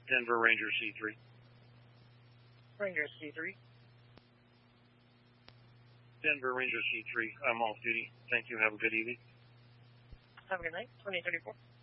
Denver Ranger C3. Ranger C3. Denver Ranger C3, I'm off duty. Thank you. Have a good evening. Have a good night. 2034.